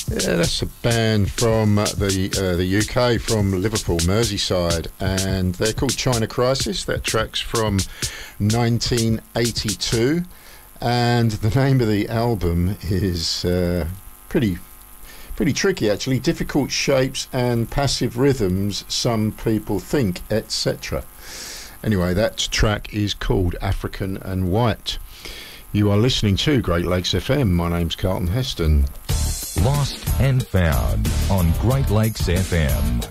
Yeah, that's a band from the UK, from Liverpool, Merseyside, and they're called China Crisis. That track's from 1982, and the name of the album is pretty tricky, actually. Difficult Shapes and Passive Rhythms, Some People Think, etc. Anyway, that track is called African and White. You are listening to Great Lakes FM. My name's Carlton Heston. Lost and Found on Great Lakes FM.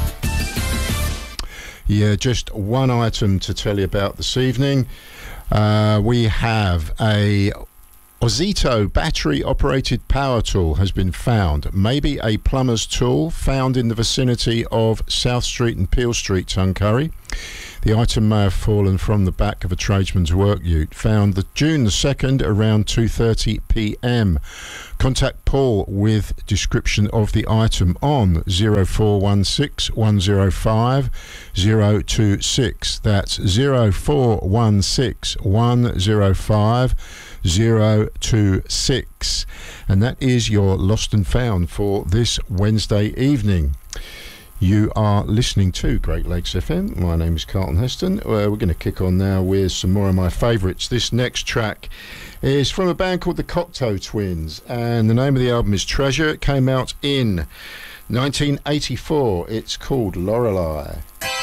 Yeah, just one item to tell you about this evening. We have a Ozito battery-operated power tool has been found. Maybe a plumber's tool found in the vicinity of South Street and Peel Street, Tuncurry. The item may have fallen from the back of a tradesman's work ute. Found June the 2nd around 2:30 p.m. Contact Paul with description of the item on 0416 105 026. That's 0416 105 026. And that is your Lost and Found for this Wednesday evening. You are listening to Great Lakes FM. My name is Carlton Heston. We're going to kick on now with some more of my favourites. This next track is from a band called the Cocteau Twins, and the name of the album is Treasure. It came out in 1984. It's called Lorelei.